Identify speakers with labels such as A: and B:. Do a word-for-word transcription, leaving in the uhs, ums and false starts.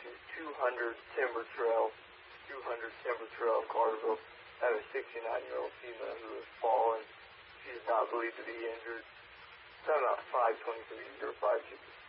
A: is two hundred Timber Trail, two hundred Timber Trail, Carterville. I have a sixty-nine-year-old female who has fallen. She is not believed to be injured. Time out five twenty-three, zero five two.